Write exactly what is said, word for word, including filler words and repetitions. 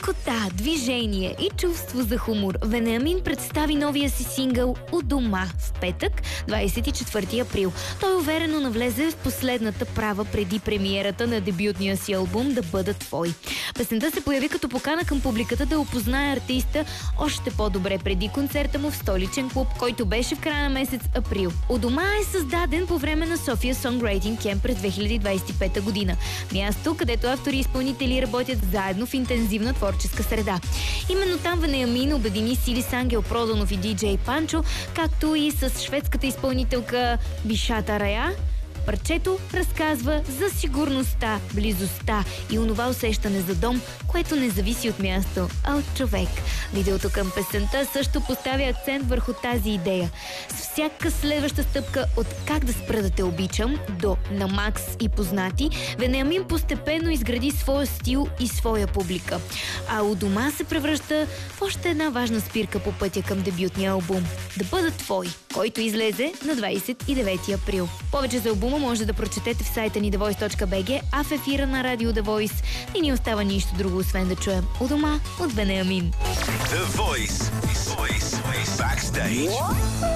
лекота, движение и чувство за хумор, Вениамин представи новия си сингъл «У дома» в петък, двадесет и четвърти април. Той уверено навлезе в последната права преди премиерата на дебютния си албум «Да бъда твой». Песента се появи като покана към публиката да опознае артиста още по-добре преди концерта му в столичен клуб, който беше в края на месец април. «У дома» е създаден по време на София Songwriting Camp през две хиляди двадесет и пета година. Място, където автори и изпълнители работят заедно в интензивна творческа среда. Именно там Вениамин обедини сили с Ангел Проданов и диджей Панчо, както и с шведската изпълнителка Бишата Рая. Парчето разказва за сигурността, близостта и онова усещане за дом, което не зависи от място, а от човек. Видеото към песента също поставя акцент върху тази идея. С всяка следваща стъпка от «Как да спра да те обичам» до «На Макс и познати», Вениамин постепенно изгради своя стил и своя публика. А «У дома» се превръща в още една важна спирка по пътя към дебютния албум «Да бъда твой», който излезе на двадесет и девети април. Повече за албума може да прочетете в сайта ни the voice точка b g, а в ефира на Радио The Voice не ни остава нищо друго, освен да чуем «У дома» от Вениамин. The Voice. Voice. Backstage.